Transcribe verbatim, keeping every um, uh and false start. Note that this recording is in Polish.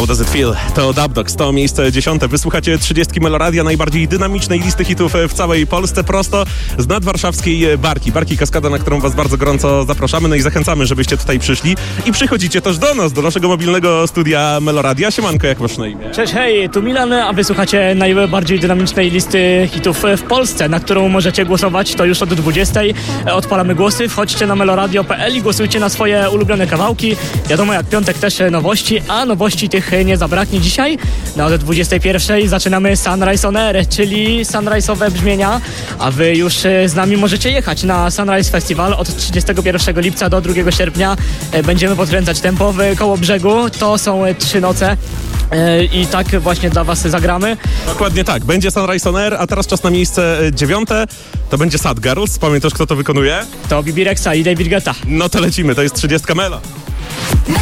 How Does It Feel? To Dubdogs, to miejsce dziesiąte. Wysłuchacie trzydziestki Meloradia, najbardziej dynamicznej listy hitów w całej Polsce, prosto z nadwarszawskiej Barki. Barki Kaskada, na którą was bardzo gorąco zapraszamy, no i zachęcamy, żebyście tutaj przyszli. I przychodzicie też do nas, do naszego mobilnego studia Meloradia. Siemanko, jak masz na imię? Cześć, hej, tu Milan, a wysłuchacie najbardziej dynamicznej listy hitów w Polsce, na którą możecie głosować, to już od dwudziestej. Odpalamy głosy, wchodźcie na meloradio kropka p l i głosujcie na swoje ulubione kawałki. Wiadomo, jak piątek też nowości, a nowości tych nie zabraknie dzisiaj. No, od dwudziestej pierwszej zaczynamy Sunrise on Air, czyli sunrise'owe brzmienia, a wy już z nami możecie jechać na Sunrise Festival od trzydziestego pierwszego lipca do drugiego sierpnia. Będziemy podkręcać tempo w Kołobrzegu. To są trzy noce. I tak właśnie dla was zagramy. Dokładnie tak, będzie Sunrise on Air, a teraz czas na miejsce dziewiąte. To będzie Sad Girls. Pamiętasz, kto to wykonuje? To Bibi Rexa i David Guetta. No to lecimy, to jest trzydziestka Melo.